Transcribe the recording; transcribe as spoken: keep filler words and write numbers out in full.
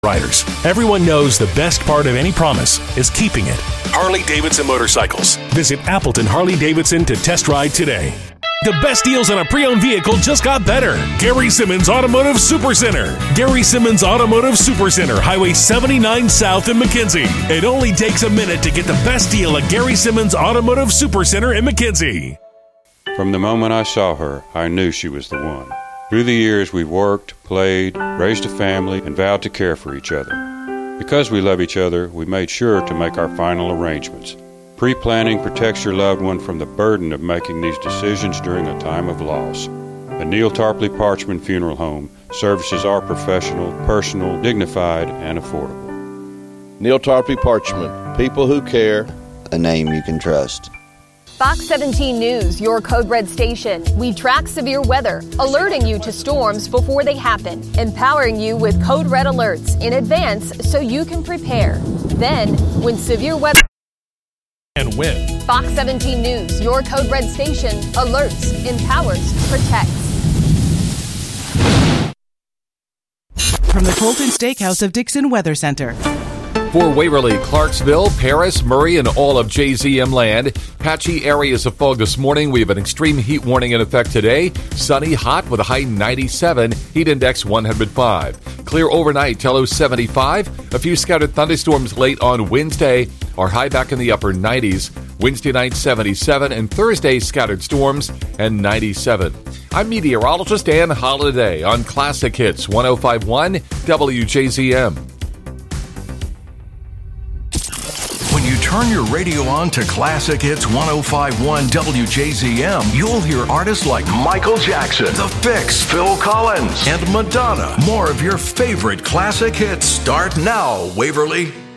Riders. Everyone knows the best part of any promise is keeping it. Harley-Davidson Motorcycles. Visit Appleton Harley-Davidson to test ride today. The best deals on a pre-owned vehicle just got better. Gary Simmons Automotive Supercenter. Gary Simmons Automotive Supercenter, Highway seventy-nine South in McKenzie. It only takes a minute to get the best deal at Gary Simmons Automotive Supercenter in McKenzie. From the moment I saw her, I knew she was the one. Through the years, we've worked, played, raised a family, and vowed to care for each other. Because we love each other, we made sure to make our final arrangements. Pre-planning protects your loved one from the burden of making these decisions during a time of loss. The Neil Tarpley Parchman Funeral Home services are professional, personal, dignified, and affordable. Neil Tarpley Parchman, people who care. A name you can trust. Fox seventeen News, your Code Red station. We track severe weather, alerting you to storms before they happen, empowering you with Code Red alerts in advance so you can prepare. Then, when severe weather And win. Fox seventeen News, your Code Red station, alerts, empowers, protects. From the Colton Steakhouse of Dixon Weather Center. For Waverly, Clarksville, Paris, Murray, and all of J Z M land, patchy areas of fog this morning. We have an extreme heat warning in effect today. Sunny, hot with a high ninety-seven, heat index one hundred five. Clear overnight till low seventy-five. A few scattered thunderstorms late on Wednesday. Our high back in the upper nineties. Wednesday night seventy-seven, and Thursday scattered storms and ninety-seven. I'm meteorologist Ann Holiday on Classic Hits one oh five point one W J Z M. When you turn your radio on to Classic Hits one oh five point one W J Z M, you'll hear artists like Michael Jackson, The Fix, Phil Collins, and Madonna. More of your favorite classic hits start now, Waverly.